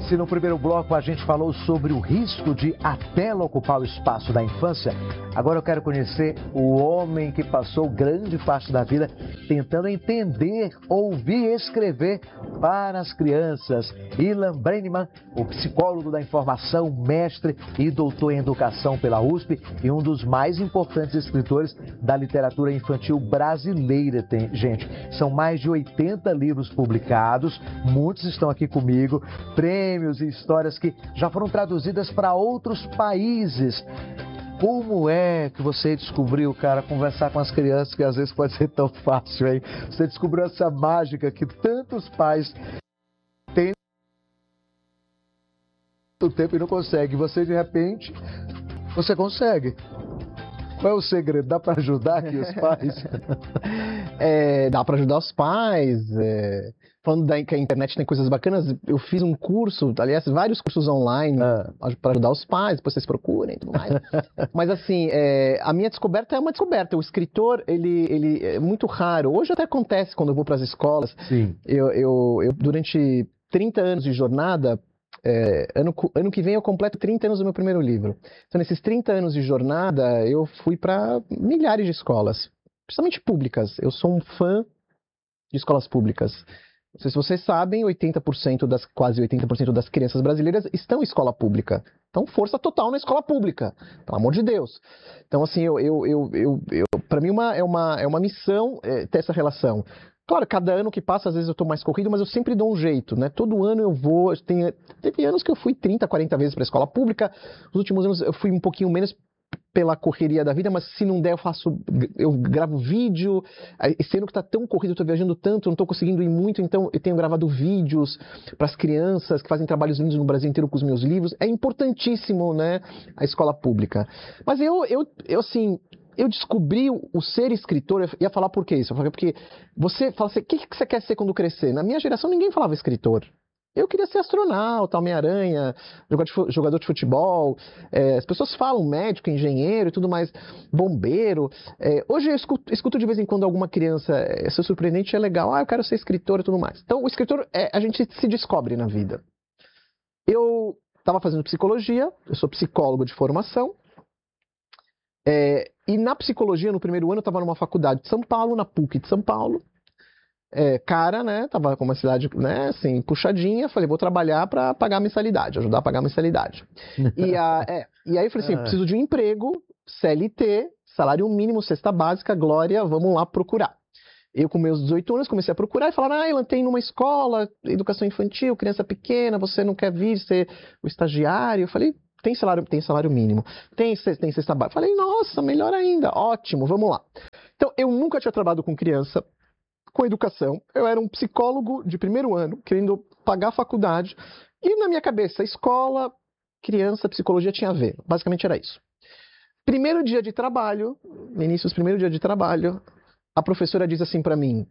Se no primeiro bloco a gente falou sobre o risco de a tela ocupar o espaço da infância, agora eu quero conhecer o homem que passou grande parte da vida tentando entender, ouvir e escrever para as crianças. Ilan Brenneman, o psicólogo da informação, mestre e doutor em educação pela USP e um dos mais importantes escritores da literatura infantil brasileira. Gente, são mais de 80 livros publicados, muitos estão aqui comigo, prêmios e histórias que já foram traduzidas para outros países. Como é que você descobriu, cara, conversar com as crianças, que às vezes pode ser tão fácil, hein? Você descobriu essa mágica que tantos pais têm o tempo e não conseguem. Você, de repente, você consegue. Qual é o segredo? Dá para ajudar aqui os pais? Dá para ajudar os pais. Falando que a internet tem coisas bacanas, eu fiz um curso, aliás, vários cursos online para ajudar os pais, depois vocês procurem e tudo mais. Mas assim, a minha descoberta é uma descoberta. O escritor, ele é muito raro. Hoje até acontece quando eu vou para as escolas. Sim. Eu durante 30 anos de jornada, ano que vem eu completo 30 anos do meu primeiro livro. Então, nesses 30 anos de jornada, eu fui para milhares de escolas, principalmente públicas. Eu sou um fã de escolas públicas. Não sei se vocês sabem, quase 80% das crianças brasileiras estão em escola pública. Então, força total na escola pública, pelo amor de Deus. Então, assim, para mim é uma missão ter essa relação. Claro, cada ano que passa, às vezes eu estou mais corrido, mas eu sempre dou um jeito, né? Todo ano eu vou. Teve anos que eu fui 30, 40 vezes para a escola pública. Nos últimos anos eu fui um pouquinho menos pela correria da vida, mas se não der eu gravo vídeo. Esse ano que está tão corrido, eu estou viajando tanto, não estou conseguindo ir muito, então eu tenho gravado vídeos para as crianças que fazem trabalhos lindos no Brasil inteiro com os meus livros. É importantíssimo, né, a escola pública. Mas assim, eu descobri o ser escritor. Eu ia falar por que isso? Eu falei porque você fala assim, o que você quer ser quando crescer? Na minha geração ninguém falava escritor. Eu queria ser astronauta, Homem-Aranha, jogador de futebol. As pessoas falam médico, engenheiro e tudo mais, bombeiro. Hoje eu escuto de vez em quando alguma criança ser surpreendente, é legal. Eu quero ser escritor e tudo mais. Então, o escritor, a gente se descobre na vida. Eu estava fazendo psicologia, eu sou psicólogo de formação. E na psicologia, no primeiro ano, eu estava numa faculdade de São Paulo, na PUC de São Paulo. Né, tava com uma cidade, né, assim, puxadinha, falei, vou trabalhar para pagar a mensalidade, ajudar a pagar a mensalidade. E aí eu falei assim, preciso de um emprego, CLT, salário mínimo, cesta básica, glória, vamos lá procurar. Eu, com meus 18 anos, comecei a procurar e falaram, Ilan, tem numa escola, educação infantil, criança pequena, você não quer vir ser o estagiário? Eu falei, tem salário mínimo, tem cesta básica. Falei, nossa, melhor ainda, ótimo, vamos lá. Então, eu nunca tinha trabalhado com criança, com educação. Eu era um psicólogo de primeiro ano, querendo pagar a faculdade. E na minha cabeça, escola, criança, psicologia tinha a ver. Basicamente era isso. Primeiro dia de trabalho, primeiro dia de trabalho, a professora diz assim para mim,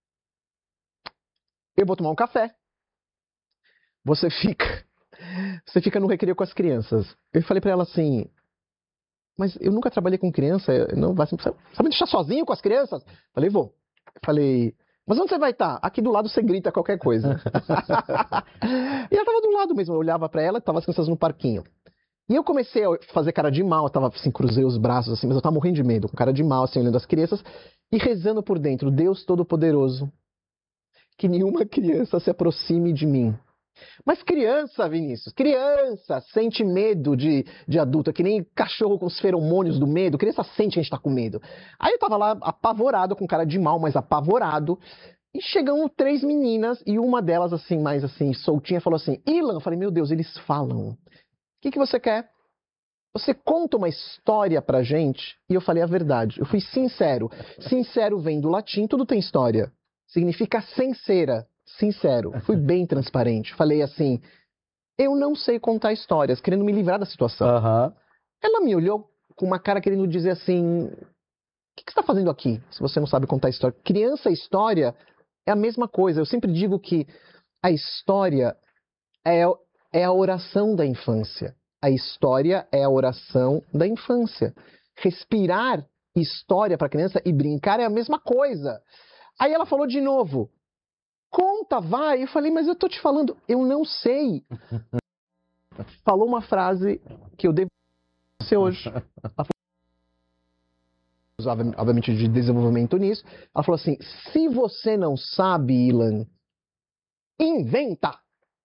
eu vou tomar um café. Você fica no recreio com as crianças. Eu falei para ela assim, mas eu nunca trabalhei com criança, não vai me deixar sozinho com as crianças? Falei, vou. Falei, mas onde você vai estar? Aqui do lado você grita qualquer coisa. E ela estava do lado mesmo, eu olhava para ela e estavam as crianças no parquinho. E eu comecei a fazer cara de mal, eu tava assim, cruzei os braços assim, mas eu tava morrendo de medo, com cara de mal, assim, olhando as crianças e rezando por dentro, Deus Todo-Poderoso, que nenhuma criança se aproxime de mim. Mas criança, Vinícius, criança sente medo de adulto, é que nem cachorro com os feromônios do medo, criança sente que a gente tá com medo. Aí eu tava lá apavorado, com cara de mal, mas apavorado, e chegam 3 meninas, e uma delas, assim, mais assim, soltinha, falou assim, Ilan, eu falei, meu Deus, eles falam. O que você quer? Você conta uma história pra gente? E eu falei a verdade, eu fui sincero. Sincero vem do latim, tudo tem história. Significa sincera. Sincero, fui bem transparente. Falei assim, eu não sei contar histórias, querendo me livrar da situação. Ela me olhou com uma cara querendo dizer assim, o que você está fazendo aqui, se você não sabe contar história? Criança e história é a mesma coisa. Eu sempre digo que a história é a oração da infância. A história é a oração da infância. Respirar história para a criança e brincar é a mesma coisa. Aí ela falou de novo, conta, vai. Eu falei, mas eu tô te falando, eu não sei. Falou uma frase que eu devo ser hoje. Ela falou, obviamente, de desenvolvimento nisso. Ela falou assim, se você não sabe, Ilan, inventa.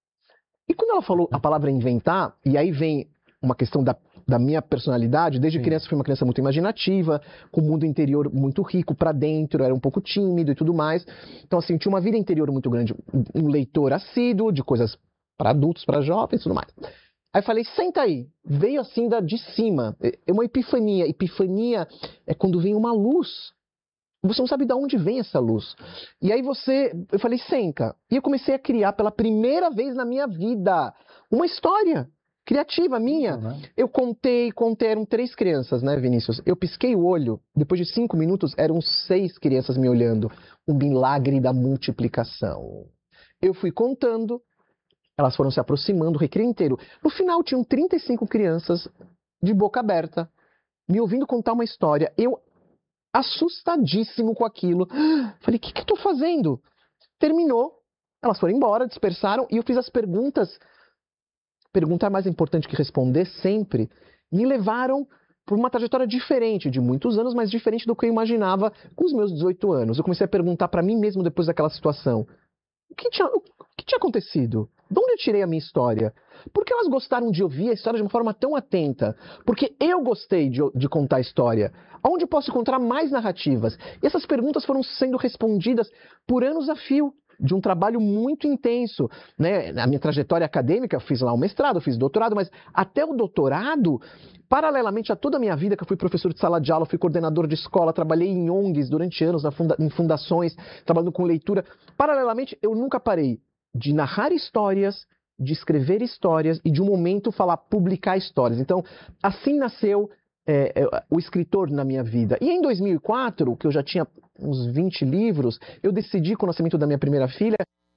E quando ela falou a palavra inventar, e aí vem uma questão da minha personalidade, desde criança fui uma criança muito imaginativa, com o mundo interior muito rico pra dentro, era um pouco tímido e tudo mais. Então, assim, tinha uma vida interior muito grande, um leitor assíduo de coisas para adultos, para jovens e tudo mais. Aí eu falei, senta aí. Veio assim de cima, é uma epifania. Epifania é quando vem uma luz. Você não sabe de onde vem essa luz. E aí eu falei, Senka. E eu comecei a criar pela primeira vez na minha vida uma história criativa minha. Eu contei, eram 3 crianças, né, Vinícius? Eu pisquei o olho, depois de 5 minutos, eram 6 crianças me olhando. O milagre da multiplicação. Eu fui contando, elas foram se aproximando o recreio inteiro. No final, tinham 35 crianças de boca aberta, me ouvindo contar uma história. Eu assustadíssimo com aquilo. Falei, o que eu tô fazendo? Terminou, elas foram embora, dispersaram, e eu fiz as perguntas. Perguntar mais importante que responder sempre. Me levaram por uma trajetória diferente, de muitos anos, mas diferente do que eu imaginava com os meus 18 anos. Eu comecei a perguntar para mim mesmo depois daquela situação. O que tinha acontecido? De onde eu tirei a minha história? Por que elas gostaram de ouvir a história de uma forma tão atenta? Porque eu gostei de contar a história. Onde eu posso encontrar mais narrativas? E essas perguntas foram sendo respondidas por anos a fio, de um trabalho muito intenso, né? Na minha trajetória acadêmica, eu fiz lá um mestrado, fiz doutorado, mas até o doutorado, paralelamente a toda a minha vida, que eu fui professor de sala de aula, fui coordenador de escola, trabalhei em ONGs durante anos, em fundações, trabalhando com leitura. Paralelamente, eu nunca parei de narrar histórias, de escrever histórias e de um momento publicar histórias. Então, assim nasceu o escritor na minha vida. E em 2004, que eu já tinha uns 20 livros, eu decidi, com o nascimento da minha primeira filha,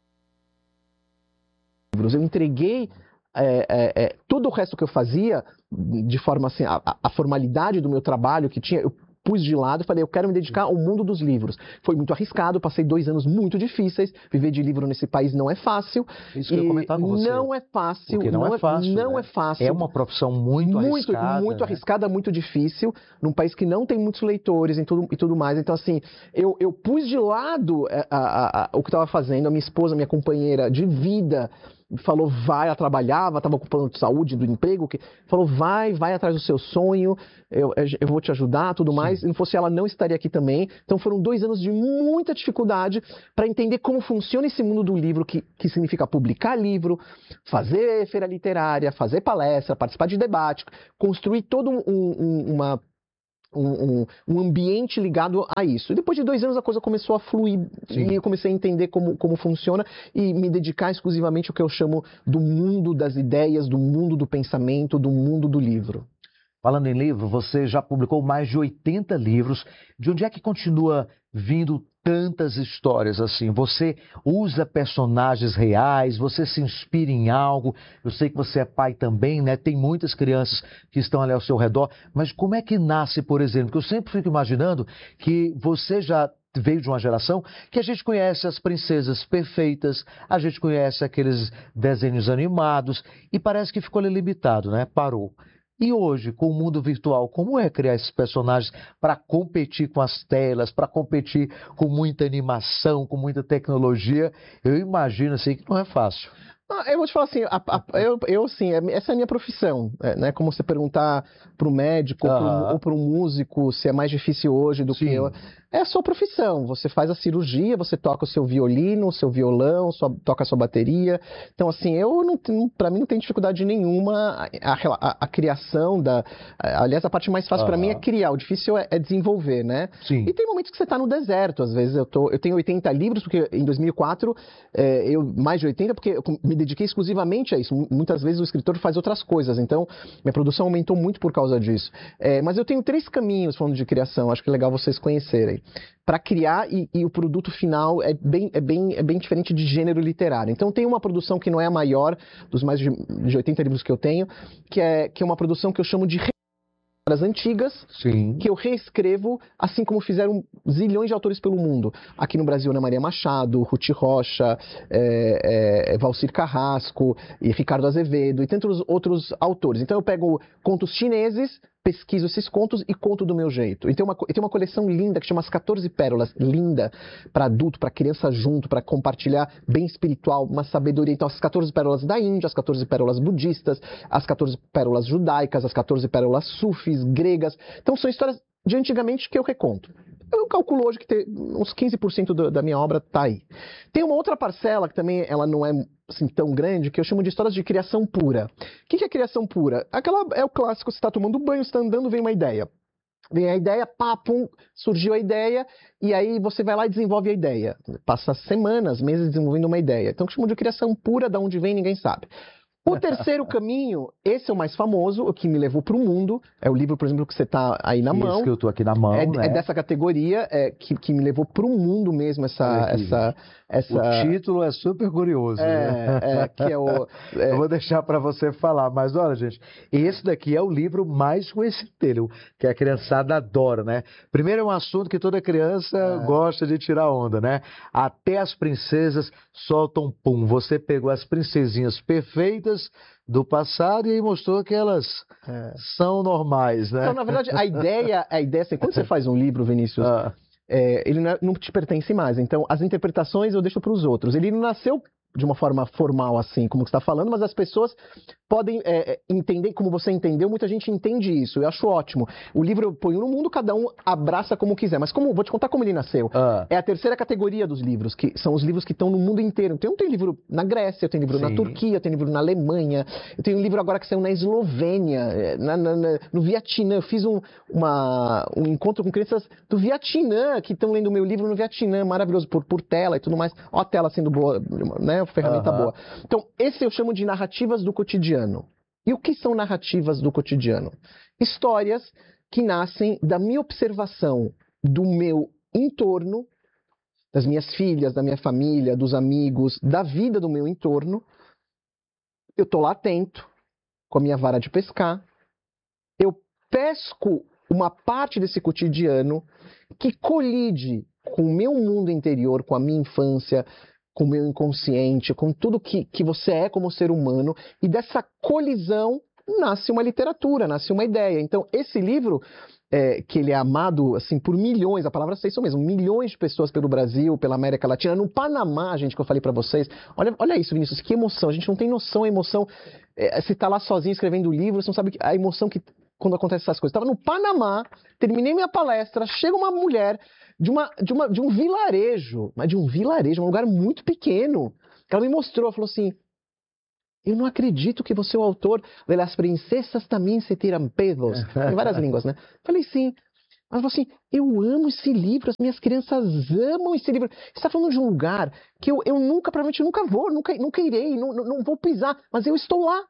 eu entreguei todo o resto que eu fazia, de forma assim, a formalidade do meu trabalho que tinha, eu pus de lado e falei, eu quero me dedicar ao mundo dos livros. Foi muito arriscado, passei 2 anos muito difíceis, viver de livro nesse país não é fácil. Isso que eu ia comentar com você. Não é fácil. Porque não é fácil. Não né? é fácil. É uma profissão muito arriscada. Muito né? arriscada, muito difícil, num país que não tem muitos leitores e tudo mais. Então, assim, eu pus de lado o que estava fazendo, a minha esposa, minha companheira de vida, falou, vai, ela trabalhava, estava ocupando de saúde, do emprego, falou, vai atrás do seu sonho, eu vou te ajudar, tudo mais. Se não fosse ela, não estaria aqui também. Então foram 2 anos de muita dificuldade para entender como funciona esse mundo do livro, que significa publicar livro, fazer feira literária, fazer palestra, participar de debate, construir todo um ambiente ligado a isso. E depois de 2 anos a coisa começou a fluir. Sim. E eu comecei a entender como funciona e me dedicar exclusivamente ao que eu chamo do mundo das ideias, do mundo do pensamento, do mundo do livro. Falando em livro, você já publicou mais de 80 livros. De onde é que continua vindo tantas histórias assim? Você usa personagens reais? Você se inspira em algo? Eu sei que você é pai também, né? Tem muitas crianças que estão ali ao seu redor. Mas como é que nasce, por exemplo? Porque eu sempre fico imaginando que você já veio de uma geração que a gente conhece as princesas perfeitas, a gente conhece aqueles desenhos animados e parece que ficou ali limitado, né? Parou. E hoje, com o mundo virtual, como é criar esses personagens para competir com as telas, para competir com muita animação, com muita tecnologia? Eu imagino assim que não é fácil. Eu vou te falar assim, essa é a minha profissão, né? Como você perguntar para o médico ou para um músico se é mais difícil hoje do que eu. É a sua profissão, você faz a cirurgia, você toca o seu violino, o seu violão, toca a sua bateria. Então, assim, para mim não tem dificuldade nenhuma a criação aliás, a parte mais fácil para mim é criar, o difícil é desenvolver, né? Sim. E tem momentos que você está no deserto, às vezes eu tenho 80 livros, porque em 2004, mais de 80, porque eu me dediquei exclusivamente a isso. Muitas vezes o escritor faz outras coisas, então minha produção aumentou muito por causa disso. Mas eu tenho 3 caminhos falando de criação, acho que é legal vocês conhecerem. Para criar e o produto final é bem diferente de gênero literário. Então tem uma produção que não é a maior dos mais de 80 livros que eu tenho, que é uma produção que eu chamo de histórias antigas, Sim. que eu reescrevo, assim como fizeram zilhões de autores pelo mundo. Aqui no Brasil, Ana Maria Machado, Ruth Rocha, Valcir Carrasco, e Ricardo Azevedo, e tantos outros autores. Então eu pego contos chineses, pesquiso esses contos e conto do meu jeito. E tem uma coleção linda que chama As 14 Pérolas, linda, para adulto, para criança junto, para compartilhar bem espiritual, uma sabedoria. Então, as 14 pérolas da Índia, as 14 pérolas budistas, as 14 pérolas judaicas, as 14 pérolas sufis, gregas. Então, são histórias de antigamente que eu reconto. Eu calculo hoje que uns 15% da minha obra está aí. Tem uma outra parcela, que também ela não é assim, tão grande, que eu chamo de histórias de criação pura. O que é criação pura? Aquela é o clássico, você está tomando banho, você está andando, vem uma ideia. Vem a ideia, pá, pum, surgiu a ideia, e aí você vai lá e desenvolve a ideia. Passa semanas, meses desenvolvendo uma ideia. Então, eu chamo de criação pura, da onde vem, ninguém sabe. O terceiro caminho, esse é o mais famoso, o que me levou para o mundo, é o livro, por exemplo, que você está aí na mão. Isso que eu estou aqui na mão, né? É dessa categoria que me levou para o mundo mesmo, essa... O título é super curioso. Que é o... Eu vou deixar para você falar, mas olha, gente, esse daqui é o livro mais conhecido, que a criançada adora, né? Primeiro é um assunto que toda criança gosta de tirar onda, né? Até as princesas soltam pum. Você pegou as princesinhas perfeitas do passado e aí mostrou que elas são normais, né? Então, na verdade, a ideia é assim, quando você faz um livro, Vinícius, ele não te pertence mais. Então, as interpretações eu deixo para os outros. Ele não nasceu de uma forma formal, assim, como você está falando, mas as pessoas podem entender, como você entendeu, muita gente entende isso, eu acho ótimo. O livro eu ponho no mundo, cada um abraça como quiser, mas vou te contar como ele nasceu. É a terceira categoria dos livros, que são os livros que estão no mundo inteiro. Então, eu tenho livro na Grécia, eu tenho livro na Turquia, eu tenho livro na Alemanha, eu tenho um livro agora que saiu na Eslovênia, no Vietnã. Eu fiz um encontro com crianças do Vietnã, que estão lendo o meu livro no Vietnã, maravilhoso, por tela e tudo mais. Ó a tela sendo boa, né? Ferramenta boa. Então, esse eu chamo de narrativas do cotidiano. E o que são narrativas do cotidiano? Histórias que nascem da minha observação do meu entorno, das minhas filhas, da minha família, dos amigos, da vida do meu entorno. Eu estou lá atento, com a minha vara de pescar. Eu pesco uma parte desse cotidiano que colide com o meu mundo interior, com a minha infância, com o meu inconsciente, com tudo que você é como ser humano, e dessa colisão nasce uma literatura, nasce uma ideia. Então, esse livro, que ele é amado assim, por milhões, a palavra é isso mesmo, milhões de pessoas pelo Brasil, pela América Latina, no Panamá, gente, que eu falei para vocês. Olha isso, Vinícius, que emoção, a gente não tem noção, a emoção, você tá lá sozinho escrevendo o livro, você não sabe a emoção que quando acontece essas coisas. Estava no Panamá, terminei minha palestra, chega uma mulher de um vilarejo, mas de um vilarejo, um lugar muito pequeno. Ela me mostrou, falou assim: eu não acredito que você é o autor de Las Princesas Também Se Tiram Pedos. Em várias línguas, né? Falei, sim. Ela falou assim: eu amo esse livro, as minhas crianças amam esse livro. Você está falando de um lugar que eu provavelmente nunca vou, nunca irei, não vou pisar, mas eu estou lá.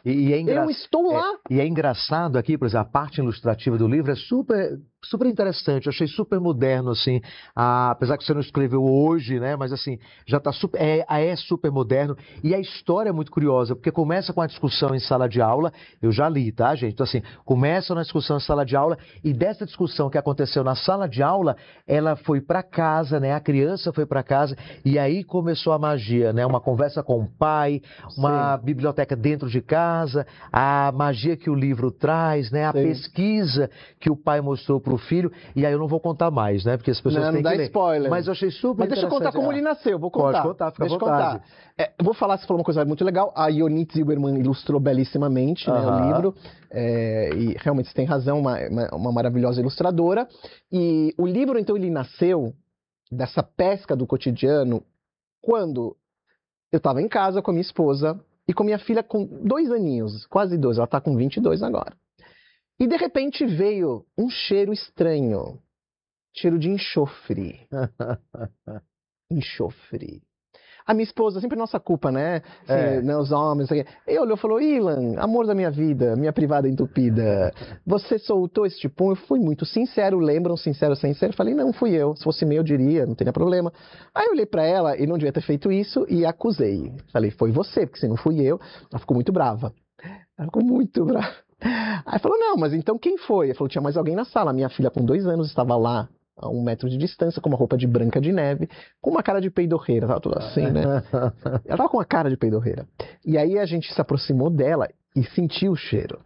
Eu estou lá. E é engraçado aqui, por exemplo, a parte ilustrativa do livro é super interessante, eu achei super moderno, assim, apesar que você não escreveu hoje, né, mas assim, já está super moderno, e a história é muito curiosa, porque começa com a discussão em sala de aula, eu já li, tá, gente? Então assim, começa na discussão em sala de aula, e dessa discussão que aconteceu na sala de aula, ela foi para casa, né, a criança foi para casa, e aí começou a magia, né, uma conversa com o pai, uma biblioteca dentro de casa, a magia que o livro traz, né, a pesquisa que o pai mostrou para o filho, e aí eu não vou contar mais, né? Porque as pessoas têm que ler. Não dá spoiler. Mas eu achei super interessante. Mas deixa eu contar como ele nasceu, vou contar. Pode contar, fica à vontade. Eu vou falar, você falou uma coisa muito legal, a Ionit Zilberman ilustrou belíssimamente, né, o livro, e realmente você tem razão, uma maravilhosa ilustradora, e o livro, então, ele nasceu dessa pesca do cotidiano quando eu estava em casa com a minha esposa e com minha filha com 2 aninhos, quase 2, ela está com 22 agora. E de repente veio um cheiro estranho, cheiro de enxofre. Enxofre. A minha esposa, sempre nossa culpa, né? Assim, né, os homens. Ele olhou e falou: Ilan, amor da minha vida, minha privada entupida, você soltou esse pum? Eu fui muito sincero, lembram? Sincero. Falei: não, fui eu. Se fosse meu, eu diria, não teria problema. Aí eu olhei pra ela e não devia ter feito isso e acusei. Falei: foi você, porque se não fui eu. Ela ficou muito brava. Aí falou, não, mas então quem foi? Ele falou, tinha mais alguém na sala. Minha filha com 2 anos estava lá, a 1 metro de distância, com uma roupa de branca de neve, com uma cara de peidorreira, tava tudo assim, né? Ela tava com uma cara de peidorreira. E aí a gente se aproximou dela e sentiu o cheiro.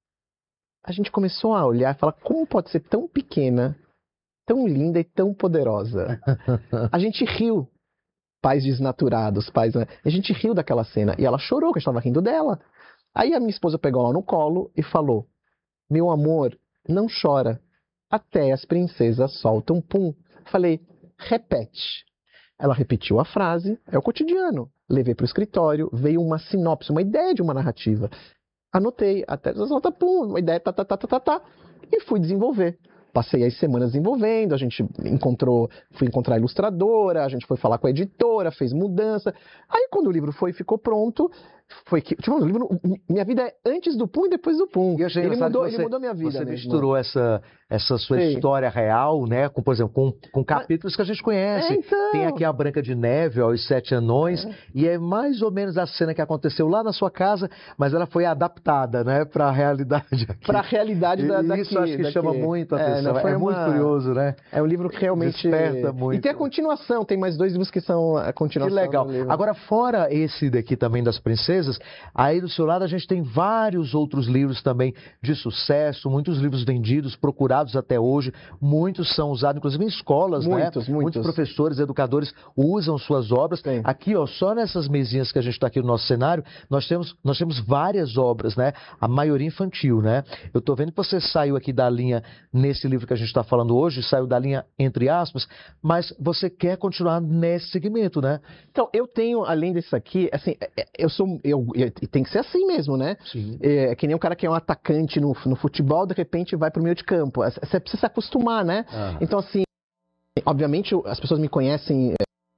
A gente começou a olhar e falar, como pode ser tão pequena, tão linda e tão poderosa? A gente riu, pais desnaturados, pais, né? A gente riu daquela cena e ela chorou, que a gente estava rindo dela. Aí a minha esposa pegou ela no colo e falou, meu amor, não chora, até as princesas soltam pum. Falei, repete. Ela repetiu a frase, é o cotidiano. Levei para o escritório, veio uma sinopse, uma ideia de uma narrativa. Anotei, até solta pum, uma ideia, e fui desenvolver. Passei as semanas desenvolvendo, a gente fui encontrar a ilustradora, a gente foi falar com a editora, fez mudança. Aí quando o livro ficou pronto, tipo, o livro, minha vida é antes do pum e depois do pum. E ele mudou a minha vida. Você mesmo. misturou essa sua história real, né, com, por exemplo, com capítulos que a gente conhece. Então... Tem aqui a Branca de Neve, ó, Os 7 Anões, e é mais ou menos a cena que aconteceu lá na sua casa, mas ela foi adaptada, né, para a realidade aqui. Para a realidade daqui. Isso acho que chama muito a atenção. É muito curioso, né? É um livro que realmente desperta muito. E tem a continuação, tem mais 2 livros que são a continuação. Que legal. Agora, fora esse daqui também das princesas, aí do seu lado a gente tem vários outros livros também de sucesso, muitos livros vendidos, procurados até hoje, muitos são usados inclusive em escolas, muitos. Muitos professores, educadores usam suas obras. Sim. Aqui, ó, só nessas mesinhas que a gente está aqui no nosso cenário, nós temos várias obras, né? A maioria infantil, né? Eu estou vendo que você saiu aqui da linha nesse livro que a gente está falando hoje, saiu da linha entre aspas, mas você quer continuar nesse segmento, né? Então, eu tenho, além disso aqui, assim, tem que ser assim mesmo, né? Sim. É que nem um cara que é um atacante no futebol, de repente vai pro meio de campo. Você precisa se acostumar, né? Então, assim, obviamente as pessoas me conhecem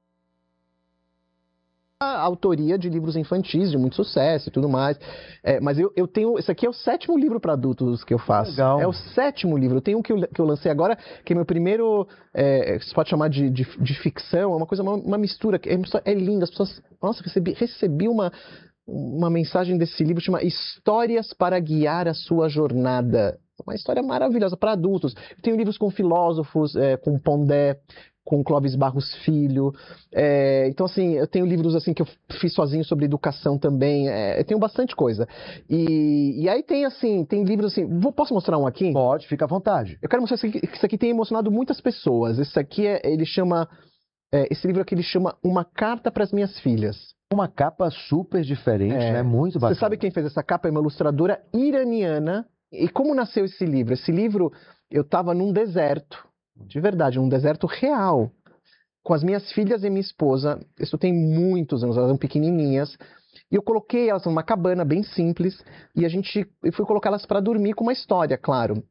a autoria de livros infantis de muito sucesso e tudo mais. Mas eu tenho... Esse aqui é o 7º livro para adultos que eu faço. Legal. É o 7º livro. Eu tenho um que eu lancei agora, que é meu primeiro... você pode chamar de ficção. É uma coisa, uma mistura. É linda. As pessoas... Nossa, recebi uma mensagem desse livro, chama Histórias para Guiar a Sua Jornada. Uma história maravilhosa para adultos. Eu tenho livros com filósofos, com Pondé, com Clóvis Barros Filho. Então, assim, eu tenho livros assim que eu fiz sozinho sobre educação também. Eu tenho bastante coisa. E aí tem livros assim... Posso mostrar um aqui? Pode, fica à vontade. Eu quero mostrar que isso aqui tem emocionado muitas pessoas. Esse aqui, esse livro aqui ele chama Uma Carta para as Minhas Filhas. Uma capa super diferente, né? Muito bacana. Você sabe quem fez essa capa? É uma ilustradora iraniana. E como nasceu esse livro? Esse livro, eu estava num deserto, de verdade, num deserto real, com as minhas filhas e minha esposa. Isso tem muitos anos, elas eram pequenininhas. E eu coloquei elas numa cabana bem simples e eu fui colocá-las para dormir com uma história, claro.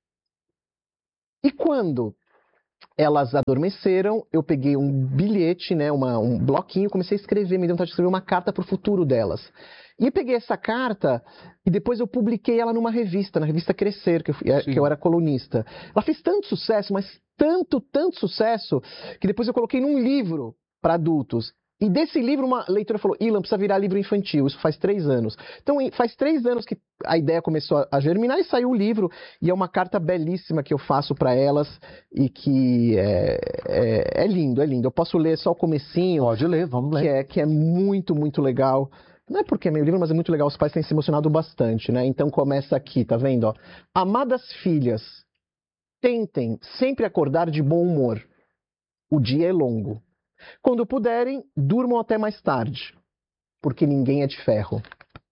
E quando elas adormeceram, eu peguei um bilhete, né, um bloquinho, comecei a escrever, me deu vontade de escrever uma carta para o futuro delas. E eu peguei essa carta e depois eu publiquei ela numa revista, na revista Crescer, que eu era colunista. Ela fez tanto sucesso, mas tanto sucesso, que depois eu coloquei num livro para adultos. E desse livro uma leitora falou, Ilan, precisa virar livro infantil. Isso faz 3 anos. Então faz 3 anos que a ideia começou a germinar e saiu o livro. E é uma carta belíssima que eu faço para elas e que é lindo, é lindo. Eu posso ler só o comecinho. Pode ler, vamos ler. Que é muito, muito legal. Não é porque é meu livro, mas é muito legal. Os pais têm se emocionado bastante, né? Então começa aqui, tá vendo? Ó. Amadas filhas, tentem sempre acordar de bom humor. O dia é longo. Quando puderem, durmam até mais tarde, porque ninguém é de ferro.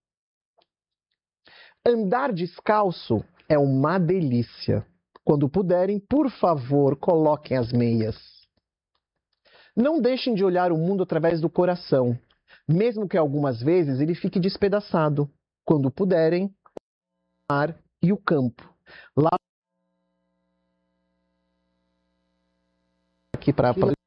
Andar descalço é uma delícia. Quando puderem, por favor, coloquem as meias. Não deixem de olhar o mundo através do coração, mesmo que algumas vezes ele fique despedaçado. Quando puderem, o mar e o campo. Lá aqui para